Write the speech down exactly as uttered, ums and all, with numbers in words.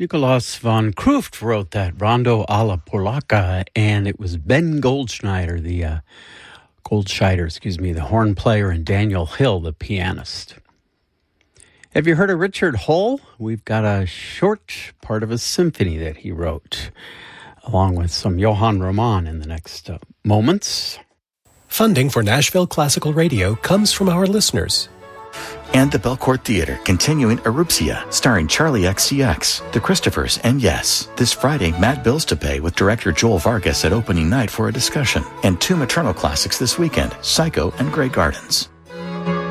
Nikolaus von Kruft wrote that Rondo alla Polacca, and it was Ben Goldschneider, the uh, Goldscheider, excuse me, the horn player, and Daniel Hill, the pianist. Have you heard of Richard Hull? We've got a short part of a symphony that he wrote, along with some Johann Roman in the next uh, moments. Funding for Nashville Classical Radio comes from our listeners. And the Belcourt Theater, continuing Erupcia, starring Charlie X C X, The Christophers, and yes, this Friday, Matt Bills to Pay with director Joel Vargas at opening night for a discussion. And two maternal classics this weekend, Psycho and Grey Gardens.